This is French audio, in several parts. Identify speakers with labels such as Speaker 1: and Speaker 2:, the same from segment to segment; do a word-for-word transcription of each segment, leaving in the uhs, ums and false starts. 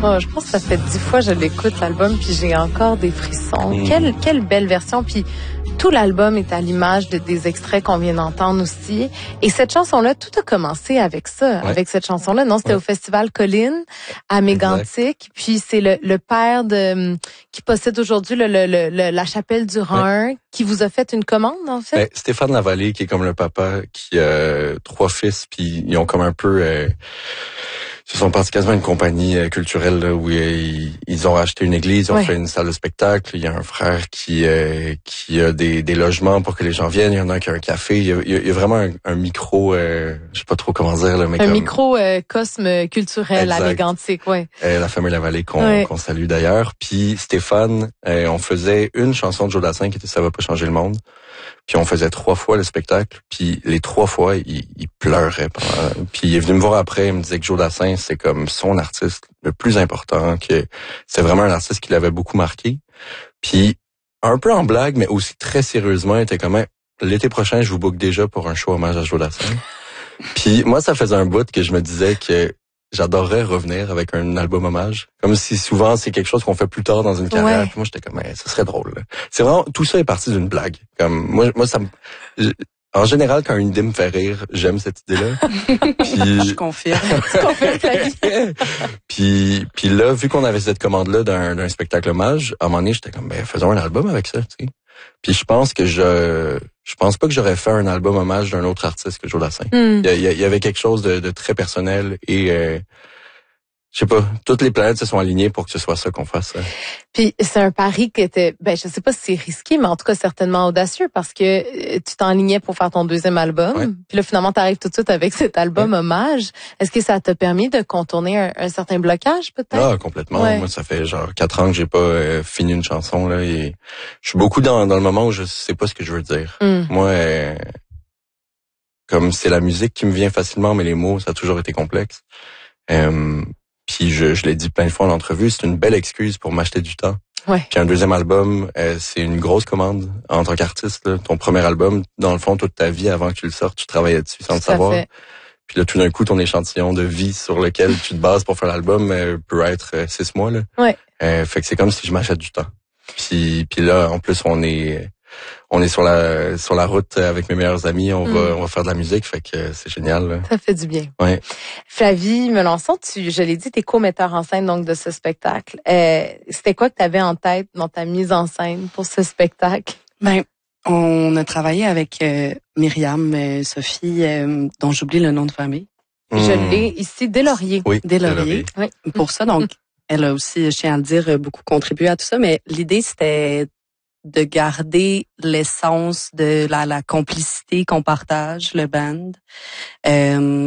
Speaker 1: Oh, je pense que ça fait dix fois que je l'écoute, l'album, puis j'ai encore des frissons. Mmh. Quelle, quelle belle version. Puis tout l'album est à l'image de, des extraits qu'on vient d'entendre aussi. Et cette chanson-là, tout a commencé avec ça, ouais. avec cette chanson-là. Non, c'était ouais. au Festival Colline, à Mégantic. Puis c'est le, le père de qui possède aujourd'hui le, le, le, la chapelle du Rhin, ouais. qui vous a fait une commande, en fait.
Speaker 2: Ben, Stéphane Lavallée, qui est comme le papa, qui a euh, trois fils, puis ils ont comme un peu... Euh, se sont partis quasiment une compagnie euh, culturelle là, où ils, ils ont acheté une église, ils ont ouais. fait une salle de spectacle. Il y a un frère qui euh, qui a des, des logements pour que les gens viennent. Il y en a un qui a un café. Il y a, il y a vraiment un, un micro, euh, je sais pas trop comment dire là, mais
Speaker 1: un
Speaker 2: comme,
Speaker 1: micro euh, cosme culturel à Mégantic, ouais.
Speaker 2: Euh, la famille Lavallée qu'on, ouais. qu'on salue d'ailleurs. Puis Stéphane, euh, on faisait une chanson de Joe Dassin qui était Ça va pas changer le monde. Puis on faisait trois fois le spectacle, puis les trois fois, il, il pleurait. Pendant... Puis il est venu me voir après, il me disait que Joe Dassin, c'est comme son artiste le plus important, que c'est vraiment un artiste qui l'avait beaucoup marqué. Puis un peu en blague, mais aussi très sérieusement, il était comme l'été prochain, je vous book déjà pour un show hommage à Joe Dassin. Puis moi, ça faisait un bout que je me disais que j'adorerais revenir avec un album hommage. Comme si souvent c'est quelque chose qu'on fait plus tard dans une carrière. Ouais. Puis moi j'étais comme, eh, ça serait drôle. Là. C'est vraiment, tout ça est parti d'une blague. Comme moi, moi ça me, en général quand une idée me fait rire, j'aime cette idée-là.
Speaker 3: Puis je confirme. Je confirme ta vie.
Speaker 2: puis puis là, vu qu'on avait cette commande-là d'un, d'un spectacle hommage, à un moment donné j'étais comme, ben faisons un album avec ça. Tu sais. Puis je pense que je, je pense pas que j'aurais fait un album hommage d'un autre artiste que Joe Dassin. Mm. Il, y, il y avait quelque chose de, de très personnel et euh, je sais pas, toutes les planètes se sont alignées pour que ce soit ça qu'on fasse.
Speaker 1: Puis c'est un pari qui était, ben je sais pas si c'est risqué, mais en tout cas certainement audacieux parce que tu t'enlignais pour faire ton deuxième album. Ouais. Puis là finalement t'arrives tout de suite avec cet album ouais. hommage. Est-ce que ça t'a permis de contourner un, un certain blocage peut-être?
Speaker 2: Ah complètement. Ouais. Moi ça fait genre quatre ans que j'ai pas euh, fini une chanson là et je suis beaucoup dans dans le moment où je sais pas ce que je veux dire. Mm. Moi euh, comme c'est la musique qui me vient facilement, mais les mots ça a toujours été complexe. Euh, Puis je, je l'ai dit plein de fois en entrevue, c'est une belle excuse pour m'acheter du temps.
Speaker 1: Ouais.
Speaker 2: Puis un deuxième album, euh, c'est une grosse commande en tant qu'artiste. Là. Ton premier album, dans le fond, toute ta vie avant que tu le sortes, tu travaillais dessus sans le savoir. Fait. Puis là, tout d'un coup, ton échantillon de vie sur lequel tu te bases pour faire l'album euh, peut être euh, six mois. Là.
Speaker 1: Ouais.
Speaker 2: Euh, fait que c'est comme si je m'achète du temps. Puis, puis là, en plus, on est... On est sur la sur la route avec mes meilleurs amis, on mm. va on va faire de la musique, fait que c'est génial. Là.
Speaker 1: Ça fait du bien.
Speaker 2: Ouais.
Speaker 1: Flavie Melançon, tu je l'ai dit, t'es co-metteur en scène donc de ce spectacle. Euh, c'était quoi que t'avais en tête dans ta mise en scène pour ce spectacle?
Speaker 3: Ben on a travaillé avec euh, Myriam euh, Sophie euh, dont j'oublie le nom de famille.
Speaker 1: Mm. Je l'ai ici, Deslauriers.
Speaker 2: Oui,
Speaker 3: Deslauriers. Oui. Pour ça donc elle a aussi, je tiens à le dire, beaucoup contribué à tout ça, mais l'idée c'était de garder l'essence de la, la complicité qu'on partage, le band. Euh,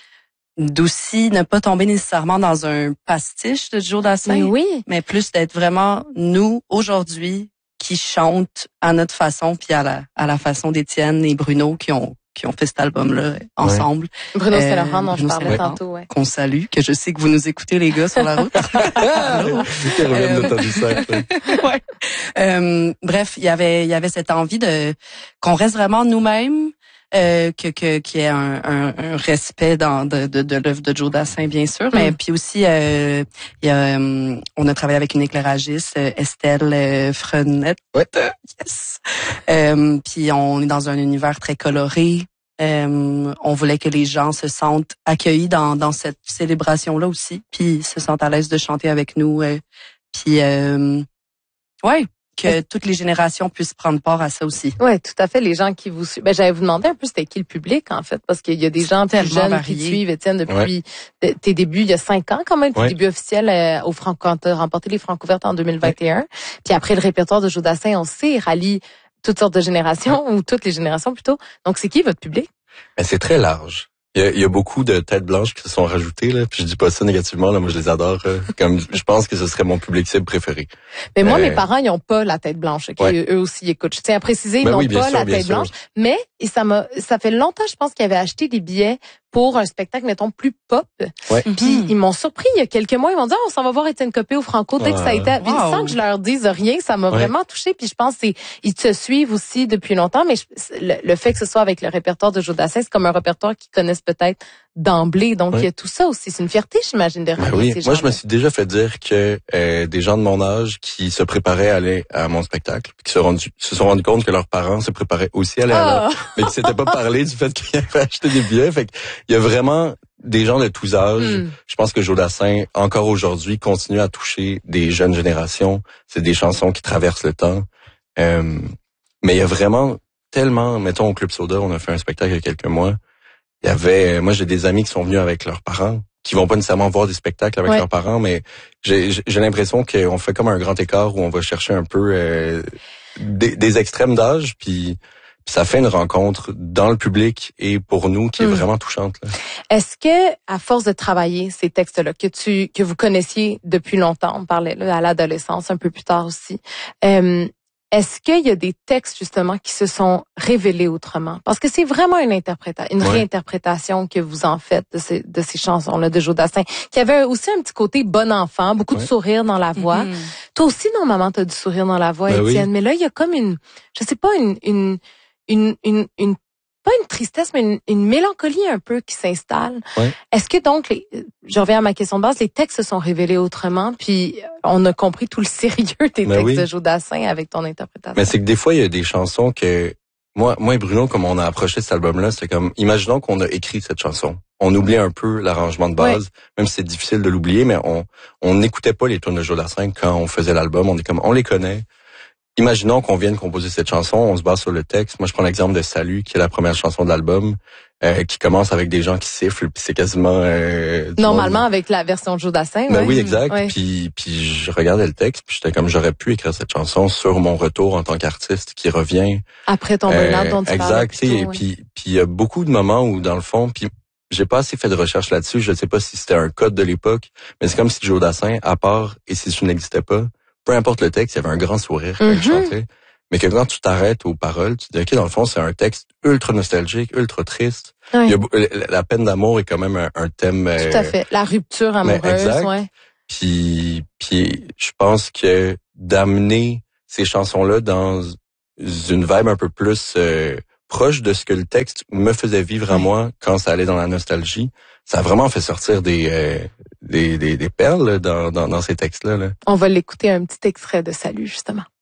Speaker 3: d'aussi ne pas tomber nécessairement dans un pastiche de Joe Dassin,
Speaker 1: mais, oui.
Speaker 3: mais plus d'être vraiment nous, aujourd'hui, qui chantent à notre façon, puis à la, à la façon d'Étienne et Bruno qui ont qui ont fait cet album-là ensemble.
Speaker 1: Ouais. Bruno euh, Saint-Laurent, dont je parlais tantôt. Ouais.
Speaker 3: Qu'on salue, que je sais que vous nous écoutez, les gars, sur la route. ouais. euh, bref, il y avait il y avait cette envie de qu'on reste vraiment nous-mêmes, euh, que que qu'il y ait un, un, un respect dans de de, de l'œuvre de Joe Dassin, bien sûr, mm. mais puis aussi euh, il y a euh, on a travaillé avec une éclairagiste, euh, Estelle euh, Frenette.
Speaker 2: Ouais.
Speaker 3: Yes. Euh, puis on est dans un univers très coloré. Euh, on voulait que les gens se sentent accueillis dans dans cette célébration là aussi, puis se sentent à l'aise de chanter avec nous. Euh, puis euh, ouais. que toutes les générations puissent prendre part à ça aussi.
Speaker 1: Ouais, tout à fait. Les gens qui vous suivent. Ben, j'allais vous demander un peu c'était qui le public, en fait, parce qu'il y a des gens plus jeunes variés. Qui te suivent, Étienne, depuis ouais. tes débuts, il y a cinq ans quand même, tes ouais. débuts officiels euh, au Franco, quand tu as remporté les Francouvertes en deux mille vingt et un. Ouais. Puis après, le répertoire de Joe Dassin, on sait, rallie toutes sortes de générations, ouais. ou toutes les générations plutôt. Donc, c'est qui votre public?
Speaker 2: Ben, c'est très large. Il y, a, il y a beaucoup de têtes blanches qui se sont rajoutées là, puis je dis pas ça négativement là, moi je les adore. Euh, comme je pense que ce serait mon public cible préféré.
Speaker 1: Mais moi, euh... mes parents, ils ont pas la tête blanche. Okay? Ouais. Eux aussi ils écoutent. Je tiens à préciser, ils ben n'ont oui, pas sûr, la tête sûr. blanche. Mais et ça m'a, ça fait longtemps, je pense qu'ils avaient acheté des billets pour un spectacle, mettons, plus pop.
Speaker 2: Ouais.
Speaker 1: Puis mm-hmm. ils m'ont surpris il y a quelques mois. Ils m'ont dit, oh, on s'en va voir Étienne Copé au Franco. Dès que ça a été, wow. sans que je leur dise rien, ça m'a ouais. vraiment touchée. Puis je pense que ils te suivent aussi depuis longtemps. Mais je, le, le fait que ce soit avec le répertoire de Joe Dassin, c'est comme un répertoire qu'ils connaissent peut-être d'emblée. Donc,
Speaker 2: oui.
Speaker 1: il y a tout ça aussi. C'est une fierté, j'imagine, de
Speaker 2: ben oui. Moi, je me suis déjà fait dire que euh, des gens de mon âge qui se préparaient à aller à mon spectacle, puis qui se, rendu, se sont rendus compte que leurs parents se préparaient aussi à aller oh. à là, mais qui s'étaient pas parlé du fait qu'ils avaient acheté des billets. Fait qu'il y a vraiment des gens de tous âges. Mm. Je pense que Jodassin, encore aujourd'hui, continue à toucher des jeunes générations. C'est des chansons qui traversent le temps. Euh, mais il y a vraiment tellement, mettons au Club Soda, on a fait un spectacle il y a quelques mois. Il y avait, moi j'ai des amis qui sont venus avec leurs parents, qui vont pas nécessairement voir des spectacles avec ouais. leurs parents, mais j'ai, j'ai l'impression qu'on fait comme un grand écart où on va chercher un peu euh, des, des extrêmes d'âge, puis, puis ça fait une rencontre dans le public et pour nous qui est mmh. vraiment touchante. Là.
Speaker 1: Est-ce que, à force de travailler ces textes-là que tu que vous connaissiez depuis longtemps, on parlait là à l'adolescence, un peu plus tard aussi. Euh, Est-ce qu'il y a des textes, justement, qui se sont révélés autrement? Parce que c'est vraiment une interprétation, une ouais. réinterprétation que vous en faites de ces, de ces chansons-là de Jodassin, qui avait aussi un petit côté bon enfant, beaucoup ouais. de sourire dans la voix. Mm-hmm. Toi aussi, normalement, tu as du sourire dans la voix, ben Étienne. Oui. Mais là, il y a comme une, je sais pas, une, une, une, une, une pas une tristesse, mais une, une mélancolie un peu qui s'installe. Ouais. Est-ce que donc, les, je reviens à ma question de base, les textes se sont révélés autrement, puis on a compris tout le sérieux des ben textes oui. de Jodassin avec ton interprétation?
Speaker 2: Mais c'est que des fois, il y a des chansons que, moi, moi et Bruno, comme on a approché cet album-là, c'est comme, imaginons qu'on a écrit cette chanson. On oublie un peu l'arrangement de base, ouais. même si c'est difficile de l'oublier, mais on on n'écoutait pas les tunes de Jodassin quand on faisait l'album. On est comme, on les connaît. Imaginons qu'on vienne composer cette chanson, on se base sur le texte. Moi, je prends l'exemple de Salut, qui est la première chanson de l'album, euh, qui commence avec des gens qui sifflent, puis c'est quasiment... Euh,
Speaker 1: Normalement, monde. Avec la version de Jodassin.
Speaker 2: Ben
Speaker 1: ouais.
Speaker 2: oui, exact.
Speaker 1: Ouais.
Speaker 2: Puis, puis je regardais le texte, puis j'étais comme, j'aurais pu écrire cette chanson sur mon retour en tant qu'artiste qui revient.
Speaker 1: Après ton burn-out euh, dont tu parlais.
Speaker 2: Exact. Et puis, puis il y a beaucoup de moments où, dans le fond, puis j'ai pas assez fait de recherche là-dessus. Je sais pas si c'était un code de l'époque, mais c'est comme si Jodassin, à part « Et si tu n'existais pas », peu importe le texte, il y avait un grand sourire quand mm-hmm. il chantait. Mais que quand tu t'arrêtes aux paroles, tu te dis, OK, dans le fond, c'est un texte ultra nostalgique, ultra triste. Oui. Il y a, la peine d'amour est quand même un, un thème...
Speaker 1: Tout à fait. La rupture amoureuse,
Speaker 2: exact.
Speaker 1: ouais.
Speaker 2: Puis, puis je pense que d'amener ces chansons-là dans une vibe un peu plus euh, proche de ce que le texte me faisait vivre à oui. moi quand ça allait dans la nostalgie, ça a vraiment fait sortir des... Euh, Des, des, des perles dans, dans, dans ces textes-là. Là.
Speaker 1: On va l'écouter un petit extrait de Salut, justement.